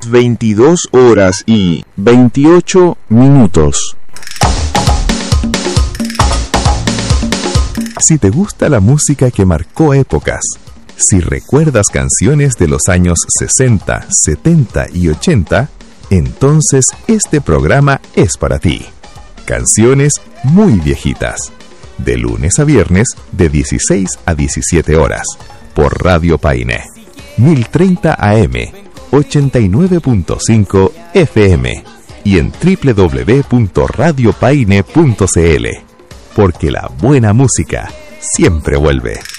22 horas y 28 minutos. Si te gusta la música que marcó épocas, si recuerdas canciones de los años 60, 70 y 80, entonces este programa es para ti. Canciones muy viejitas. De lunes a viernes, de 16 a 17 horas, por Radio Paine. 1030 AM, 89.5 FM y en www.radiopaine.cl. Porque la buena música siempre vuelve.